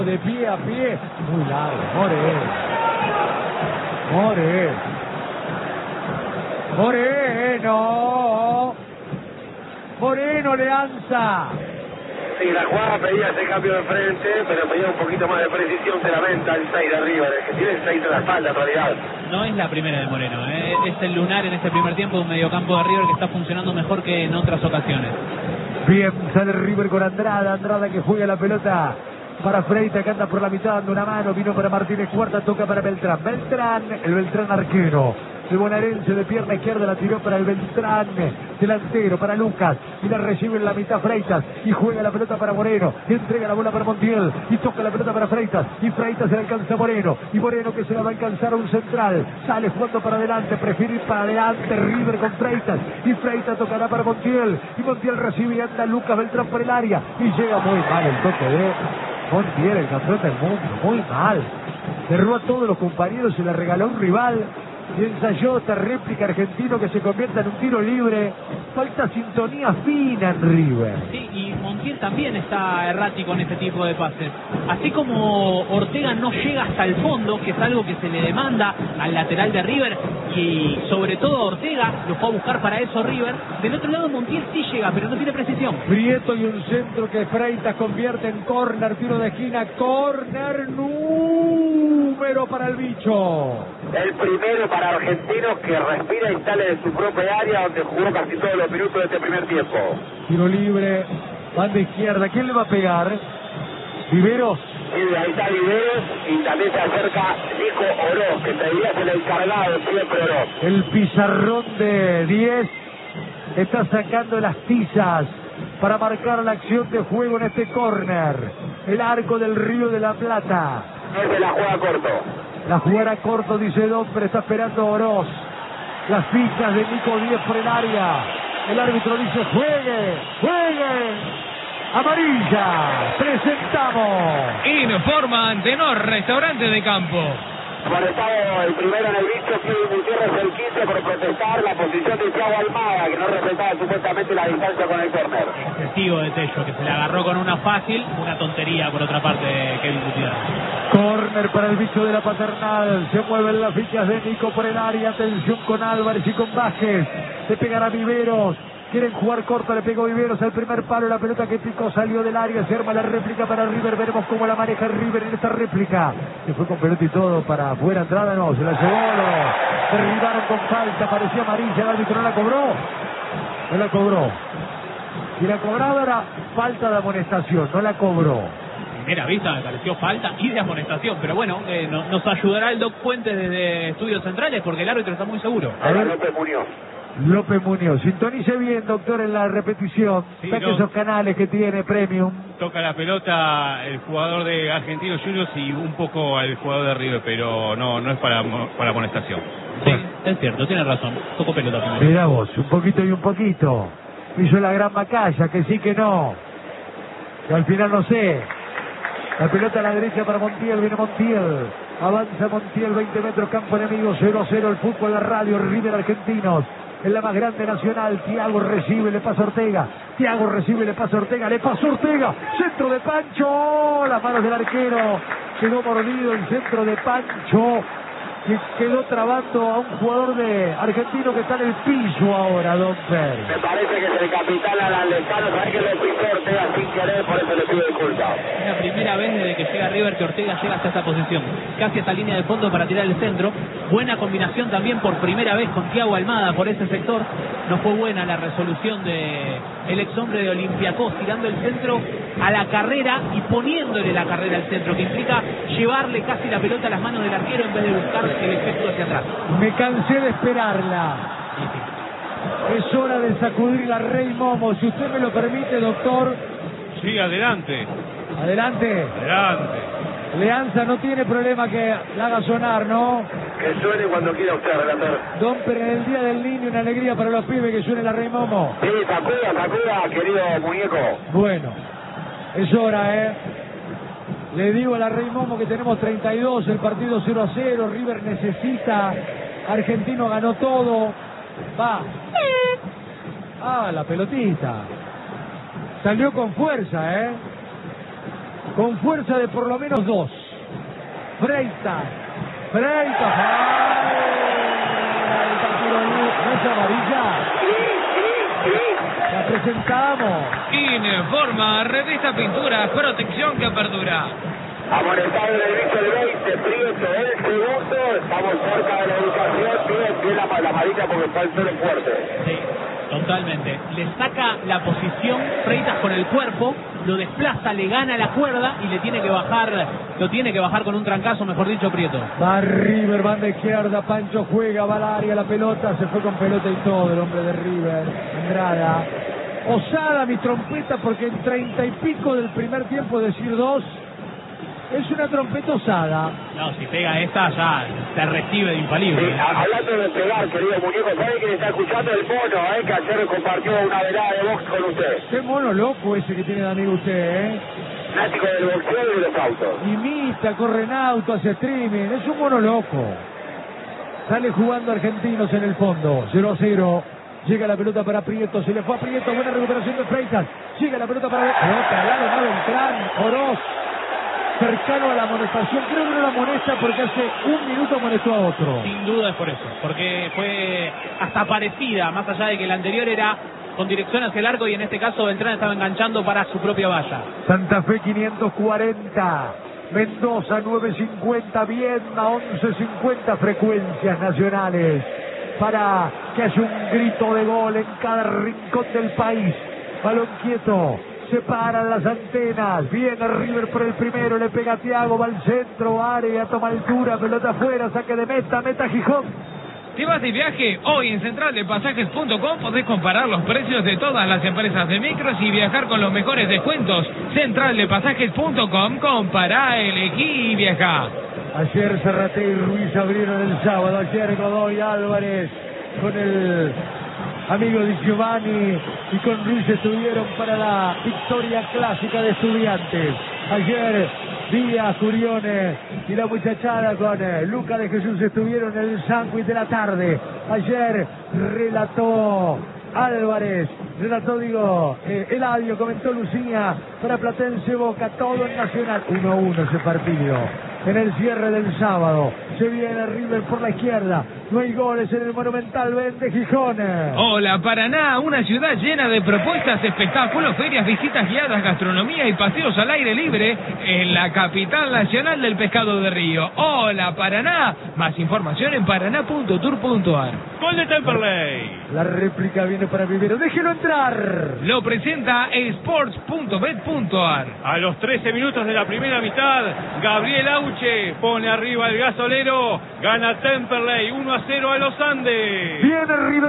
De pie a pie, muy largo, Moreno Leanza. Sí, la jugada pedía ese cambio de frente, pero pedía un poquito más de precisión. Se lamenta el 6 de River, el que tiene el 6 de la espalda en realidad. No es la primera de Moreno, es el lunar en este primer tiempo de un mediocampo de River que está funcionando mejor que en otras ocasiones. Bien, sale River con Andrada que juega la pelota para Freitas, que anda por la mitad dando una mano, vino para Martínez Cuarta, toca para Beltrán, el Beltrán arquero, el bonaerense de pierna izquierda la tiró para el Beltrán, delantero para Lucas, y la recibe en la mitad Freitas, y juega la pelota para Moreno, y entrega la bola para Montiel, y toca la pelota para Freitas, y Freitas se la alcanza a Moreno, y Moreno que se la va a alcanzar a un central, sale jugando para adelante, prefiere ir para adelante River con Freitas, y Freitas tocará para Montiel, y Montiel recibe y anda Lucas Beltrán por el área, y llega muy mal el toque de Montiel, el campeón del mundo, muy mal. Cerró a todos los compañeros, se la regaló a un rival y ensayó esta réplica argentino que se convierta en un tiro libre. Falta sintonía fina en River. Sí, y Montiel también está errático en este tipo de pases. Así como Ortega no llega hasta el fondo, que es algo que se le demanda al lateral de River, y sobre todo a Ortega, lo fue a buscar para eso River. Del otro lado Montiel sí llega, pero no tiene precisión. Prieto y un centro que Freitas convierte en córner, tiro de esquina, córner número para el bicho. El primero para Argentinos, que respira y sale de su propia área, donde jugó casi todos los minutos de este primer tiempo. Tiro libre, banda izquierda, ¿quién le va a pegar? Viveros. Sí, ahí está Viveros, y también se acerca Nico Oroz, que debería ser el encargado siempre Oroz. El pizarrón de 10 está sacando las tizas para marcar la acción de juego en este córner. El arco del Río de la Plata. Ese la juega corto. La jugada corto, dice Don, pero está esperando Oroz. Las fichas de Nico 10 por el área. El árbitro dice: juegue. Amarilla. Presentamos. Informan Tenor Restaurante de Campo. Amonestado el primero en el bicho, Kevin Gutiérrez el 15 por protestar la posición de Thiago Almada, que no respetaba supuestamente la distancia con el córner. Excesivo de Tello, que se le agarró con una fácil, una tontería por otra parte de Kevin Gutiérrez. Córner para el bicho de la Paternal. Se mueven las fichas de Nico por el área. Atención con Álvarez y con Vázquez. Se pegará Viveros. Quieren jugar corto, le pegó Viveros al primer palo, la pelota que picó salió del área, se arma la réplica para River, veremos cómo la maneja River en esta réplica. Se fue con pelota y todo para afuera, Andrada no, se la llevó, lo derribaron con falta, parecía amarilla, el árbitro no la cobró. Si la cobraba era falta de amonestación, no la cobró. Primera vista me pareció falta y de amonestación, pero bueno, nos ayudará el Doc Fuentes desde Estudios Centrales porque el árbitro está muy seguro. A ver, López Muñoz, sintonice bien, doctor, en la repetición. Sí, saque no. esos canales que tiene Premium. Toca la pelota el jugador de Argentinos Juniors y un poco al jugador de River, pero no es para amonestación. Sí, es cierto, tiene razón. Tocó pelota primero. Mirá vos, un poquito y un poquito. Hizo la gran Macaya, que sí que no. Que al final no sé. La pelota a la derecha para Montiel, viene Montiel. Avanza Montiel, 20 metros, campo enemigo, 0-0 el fútbol, la radio, River Argentinos. En la más grande nacional, Thiago recibe, le pasa Ortega. Thiago recibe, le pasa Ortega, centro de Pancho, las manos del arquero, quedó mordido el centro de Pancho, que quedó trabando a un jugador de argentino que está en el piso ahora, Don Per. Me parece que es el capitán Alan Lezano, sabe que le pisó Ortega sin querer, por eso le pido disculpas. Es la primera vez desde que llega River que Ortega llega hasta esta posición, casi hasta línea de fondo para tirar el centro. Buena combinación también por primera vez con Thiago Almada por ese sector. No fue buena la resolución de el ex hombre de Olympiacos, tirando el centro a la carrera y poniéndole la carrera al centro, que implica llevarle casi la pelota a las manos del arquero en vez de buscar el efecto hacia atrás. Me cansé de esperarla. Es hora de sacudir la Rey Momo, si usted me lo permite, doctor. Sí, adelante. Adelante. Leanza no tiene problema que la haga sonar, ¿no? Que suene cuando quiera usted, relator. Don, pero en el Día del Niño, una alegría para los pibes que suene la Rey Momo. Sí, sacuda, querido muñeco. Bueno, es hora, Le digo a la Rey Momo que tenemos 32, el partido 0-0, River necesita, Argentino ganó todo, va. La pelotita. Salió con fuerza, con fuerza de por lo menos 2. Freitas. El partido no es amarilla. La presentamos. Informa Revista Pinturas, protección que perdura. Amonestado en el bicho el 20, Prieto, el segundo. Estamos cerca de la ubicación. Bien la amarilla porque está el suelo fuerte. Sí, totalmente. Le saca la posición Freitas con el cuerpo, lo desplaza, le gana la cuerda y le tiene que bajar, lo tiene que bajar con un trancazo, mejor dicho, Prieto. Va River, banda izquierda, Pancho juega, va al área, la pelota, se fue con pelota y todo el hombre de River, Andrada. Osada mi trompeta porque en 30 y pico del primer tiempo decir 2 es una trompeta osada. No, si pega esta ya se recibe de infalible. Sí, hablando de pegar, querido muñeco, ¿sabe quién está escuchando? El mono, que ayer compartió una velada de box con usted. Qué mono loco ese que tiene de amigo usted, Nático del boxeo y de los autos. Imita, corre en auto, hace streaming, es un mono loco. Sale jugando Argentinos en el fondo, 0-0. Llega la pelota para Prieto, se le fue a Prieto, buena recuperación de Freitas. Llega la pelota para pelota, al lado de Beltrán, Oroz, cercano a la amonestación. Creo que no la amonesta porque hace un minuto amonestó a otro. Sin duda es por eso, porque fue hasta parecida, más allá de que la anterior era con dirección hacia el arco y en este caso Beltrán estaba enganchando para su propia valla. Santa Fe 540, Mendoza 950, Viedma 1150, frecuencias nacionales para que haya un grito de gol en cada rincón del país. Balón quieto, se paran las antenas, viene River por el primero, le pega a Thiago, va al centro, área, toma altura, pelota afuera, saque de meta Gijón. ¿Te vas de viaje? Hoy en centraldepasajes.com podés comparar los precios de todas las empresas de micros y viajar con los mejores descuentos. Centraldepasajes.com, compará, elegí y viajá. Ayer Zarraté y Ruiz abrieron el sábado, ayer Godoy Álvarez con el amigo Di Giovanni y con Ruiz estuvieron para la victoria clásica de Estudiantes. Ayer Díaz, Curiones y la muchachada con Luca de Jesús estuvieron en el sándwich de la tarde. Ayer relató Álvarez, Eladio, comentó Lucía para Platense Boca, todo en Nacional. 1-1 ese partido. En el cierre del sábado se viene River por la izquierda, no hay goles en el Monumental, vende Gijón. Hola Paraná, una ciudad llena de propuestas, espectáculos, ferias, visitas guiadas, gastronomía y paseos al aire libre en la capital nacional del pescado de río. Hola Paraná, más información en paraná.tour.ar. Gol de Temperley. La réplica viene para Vivero, déjelo entrar. Lo presenta sports.bet.ar. A los 13 minutos de la primera mitad, Gabriel Auche pone arriba el gasolero, gana Temperley 1-0 a los Andes. Viene River.